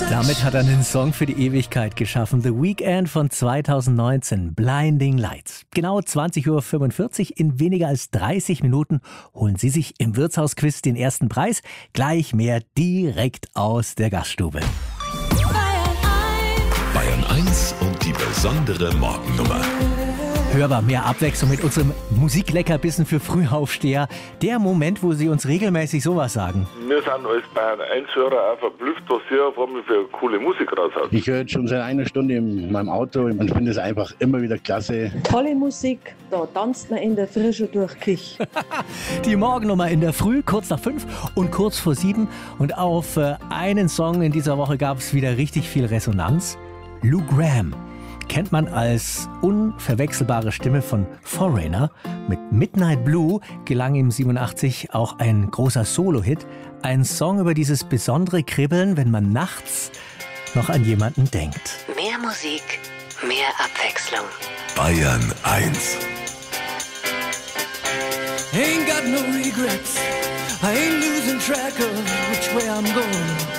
Damit hat er einen Song für die Ewigkeit geschaffen. The Weeknd von 2019, Blinding Lights. Genau 20:45 Uhr, in weniger als 30 Minuten holen Sie sich im Wirtshausquiz den ersten Preis. Gleich mehr direkt aus der Gaststube. Bayern 1 und die besondere Morgennummer. Hörbar, mehr Abwechslung mit unserem Musikleckerbissen für Frühaufsteher. Der Moment, wo Sie uns regelmäßig sowas sagen. Wir sind als Bayern 1-Hörer auch verblüfft, was ihr auf einmal für coole Musik raus hat. Ich höre jetzt schon seit einer Stunde in meinem Auto und finde es einfach immer wieder klasse. Tolle Musik, da tanzt man in der Frische durch Kich. Die Morgennummer in der Früh, kurz nach 5 und kurz vor 7. Und auf einen Song in dieser Woche gab es wieder richtig viel Resonanz. Lou Gramm kennt man als unverwechselbare Stimme von Foreigner. Mit Midnight Blue gelang ihm 87 auch ein großer Solo-Hit. Ein Song über dieses besondere Kribbeln, wenn man nachts noch an jemanden denkt. Mehr Musik, mehr Abwechslung. Bayern 1. Ain't got no regrets. I ain't losing track of which way I'm going.